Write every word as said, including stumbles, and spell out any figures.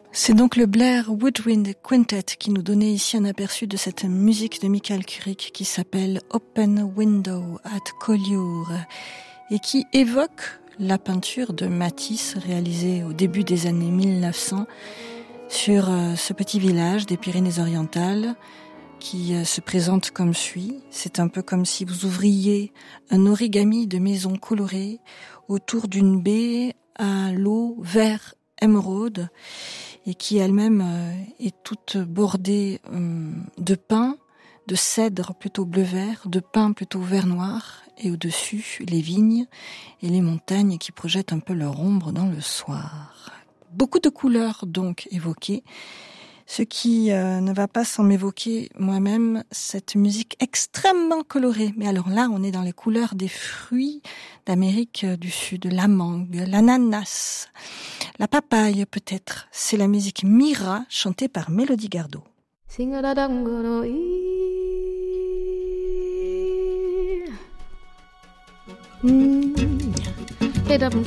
C'est donc le Blair Woodwind Quintet qui nous donnait ici un aperçu de cette musique de Michael Curric qui s'appelle Open Window at Collioure et qui évoque la peinture de Matisse réalisée au début des années mille neuf cents sur ce petit village des Pyrénées-Orientales qui se présente comme suit. C'est un peu comme si vous ouvriez un origami de maisons colorées autour d'une baie à l'eau vert émeraude et qui elle-même est toute bordée de pins, de cèdres plutôt bleu-vert, de pins plutôt vert-noir, et au-dessus, les vignes et les montagnes qui projettent un peu leur ombre dans le soir. Beaucoup de couleurs donc évoquées, ce qui euh, ne va pas sans m'évoquer moi-même cette musique extrêmement colorée. Mais alors là, on est dans les couleurs des fruits d'Amérique du Sud, la mangue, l'ananas, la papaye peut-être. C'est la musique Mira, chantée par Mélodie Gardot. Mm. Hey, da bum